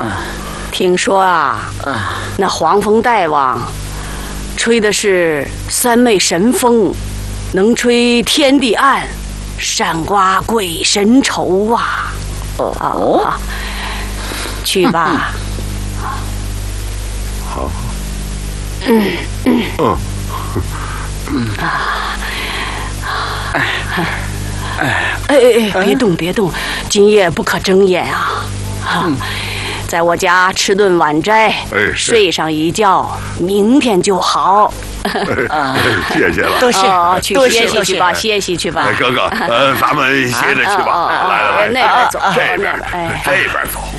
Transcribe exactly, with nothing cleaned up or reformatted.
听说啊，那黄风大王吹的是三昧神风，能吹天地暗，闪刮鬼神愁啊！哦，啊、去吧。 好。 嗯嗯嗯嗯啊！哎哎哎哎！别动别动，今夜不可睁眼啊！啊！在我家吃顿晚斋，睡上一觉，明天就好。 啊，谢谢了， 多谢，去歇息去吧，歇息去吧。 哥哥，呃，咱们歇着去吧。来来来， 那边走， 这边，这边走。